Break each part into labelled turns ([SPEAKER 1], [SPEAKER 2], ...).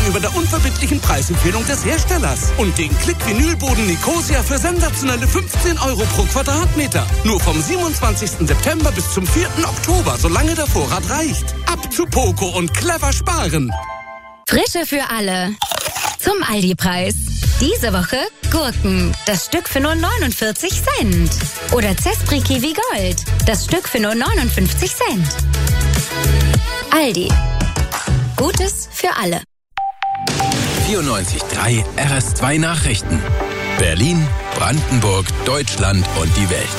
[SPEAKER 1] gegenüber der unverbindlichen Preisempfehlung des Herstellers. Und den Klick-Vinylboden Nicosia für sensationelle 15 € pro Quadratmeter. Nur vom 27. September bis zum 4. Oktober, solange der Vorrat reicht. Ab zu Poco und clever sparen.
[SPEAKER 2] Frische für alle. Zum Aldi-Preis. Diese Woche Gurken, das Stück für nur 49 Cent. Oder Zespri Kiwi Gold, das Stück für nur 59 Cent. Aldi. Gutes für alle.
[SPEAKER 3] 94.3 RS2 Nachrichten. Berlin, Brandenburg, Deutschland und die Welt.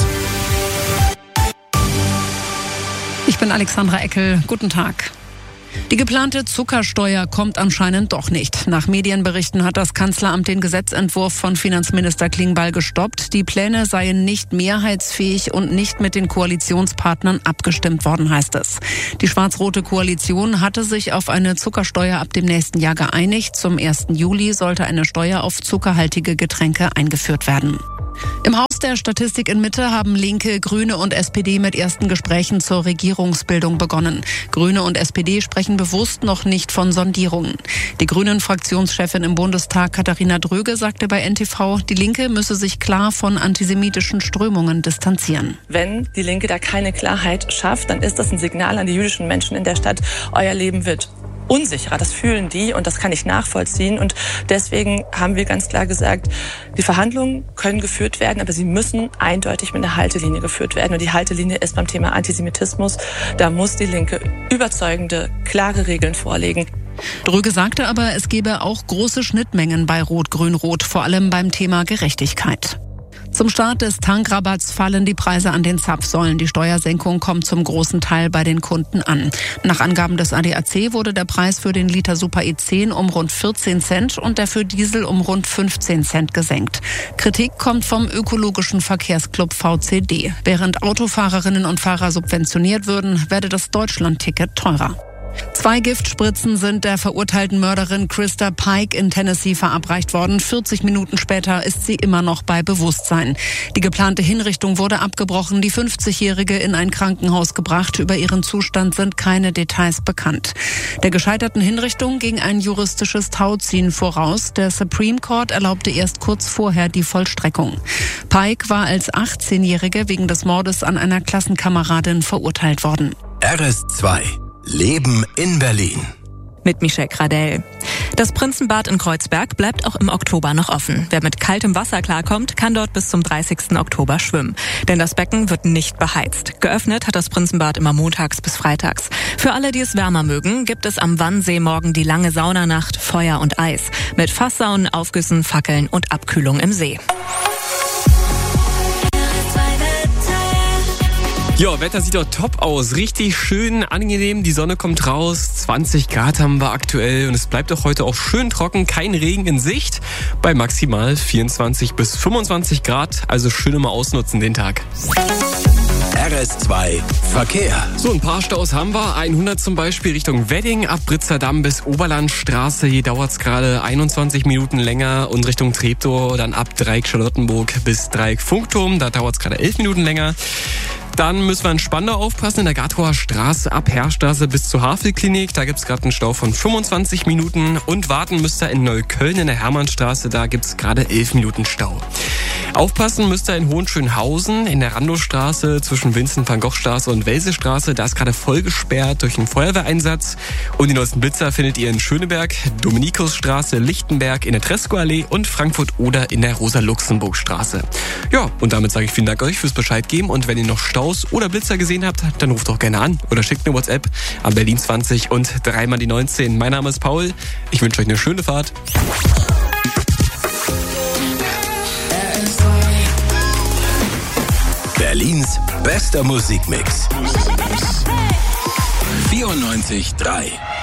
[SPEAKER 4] Ich bin Alexandra Eckel. Guten Tag. Die geplante Zuckersteuer kommt anscheinend doch nicht. Nach Medienberichten hat das Kanzleramt den Gesetzentwurf von Finanzminister Klingbeil gestoppt. Die Pläne seien nicht mehrheitsfähig und nicht mit den Koalitionspartnern abgestimmt worden, heißt es. Die schwarz-rote Koalition hatte sich auf eine Zuckersteuer ab dem nächsten Jahr geeinigt. Zum 1. Juli sollte eine Steuer auf zuckerhaltige Getränke eingeführt werden. Im Haus der Statistik in Mitte haben Linke, Grüne und SPD mit ersten Gesprächen zur Regierungsbildung begonnen. Grüne und SPD sprechen bewusst noch nicht von Sondierungen. Die Grünen-Fraktionschefin im Bundestag Katharina Dröge sagte bei NTV, die Linke müsse sich klar von antisemitischen Strömungen distanzieren.
[SPEAKER 5] Wenn die Linke da keine Klarheit schafft, dann ist das ein Signal an die jüdischen Menschen in der Stadt, euer Leben wird unsicherer. Das fühlen die und das kann ich nachvollziehen. Und deswegen haben wir ganz klar gesagt, die Verhandlungen können geführt werden, aber sie müssen eindeutig mit einer Haltelinie geführt werden. Und die Haltelinie ist beim Thema Antisemitismus. Da muss die Linke überzeugende, klare Regeln vorlegen.
[SPEAKER 4] Dröge sagte aber, es gebe auch große Schnittmengen bei Rot-Grün-Rot, vor allem beim Thema Gerechtigkeit. Zum Start des Tankrabatts fallen die Preise an den Zapfsäulen. Die Steuersenkung kommt zum großen Teil bei den Kunden an. Nach Angaben des ADAC wurde der Preis für den Liter Super E10 um rund 14 Cent und der für Diesel um rund 15 Cent gesenkt. Kritik kommt vom ökologischen Verkehrsclub VCD. Während Autofahrerinnen und Fahrer subventioniert würden, werde das Deutschland-Ticket teurer. 2 Giftspritzen sind der verurteilten Mörderin Krista Pike in Tennessee verabreicht worden. 40 Minuten später ist sie immer noch bei Bewusstsein. Die geplante Hinrichtung wurde abgebrochen, die 50-Jährige in ein Krankenhaus gebracht. Über ihren Zustand sind keine Details bekannt. Der gescheiterten Hinrichtung ging ein juristisches Tauziehen voraus. Der Supreme Court erlaubte erst kurz vorher die Vollstreckung. Pike war als 18-Jährige wegen des Mordes an einer Klassenkameradin verurteilt worden.
[SPEAKER 3] RS2 Leben in Berlin.
[SPEAKER 6] Mit Michelle Gradell. Das Prinzenbad in Kreuzberg bleibt auch im Oktober noch offen. Wer mit kaltem Wasser klarkommt, kann dort bis zum 30. Oktober schwimmen. Denn das Becken wird nicht beheizt. Geöffnet hat das Prinzenbad immer montags bis freitags. Für alle, die es wärmer mögen, gibt es am Wannsee morgen die lange Saunanacht, Feuer und Eis. Mit Fasssaunen, Aufgüssen, Fackeln und Abkühlung im See.
[SPEAKER 7] Ja, Wetter sieht doch top aus. Richtig schön, angenehm. Die Sonne kommt raus. 20 Grad haben wir aktuell. Und es bleibt auch heute auch schön trocken. Kein Regen in Sicht. Bei maximal 24 bis 25 Grad. Also schön immer ausnutzen den Tag.
[SPEAKER 3] RS2 Verkehr.
[SPEAKER 7] So, ein paar Staus haben wir. 100 zum Beispiel Richtung Wedding, ab Britzerdamm bis Oberlandstraße. Hier dauert es gerade 21 Minuten länger. Und Richtung Treptow dann ab Dreieck-Charlottenburg bis Dreieck-Funkturm. Da dauert es gerade 11 Minuten länger. Dann müssen wir in Spandau aufpassen, in der Gatower Straße ab Heerstraße bis zur Havelklinik. Da gibt's gerade einen Stau von 25 Minuten. Und warten müsst ihr in Neukölln in der Hermannstraße, da gibt's gerade 11 Minuten Stau. Aufpassen müsst ihr in Hohenschönhausen, in der Randowstraße zwischen Vincent-van-Gogh-Straße und Welsestraße. Da ist gerade voll gesperrt durch einen Feuerwehreinsatz. Und die neuesten Blitzer findet ihr in Schöneberg, Dominikusstraße, Lichtenberg, in der Tresco-Allee und Frankfurt-Oder in der Rosa-Luxemburg-Straße. Ja, und damit sage ich vielen Dank euch fürs Bescheid geben. Und wenn ihr noch Staus oder Blitzer gesehen habt, dann ruft doch gerne an oder schickt eine WhatsApp an Berlin 20 und 3 mal die 19. Mein Name ist Paul. Ich wünsche euch eine schöne Fahrt.
[SPEAKER 3] Berlins bester Musikmix. 94.3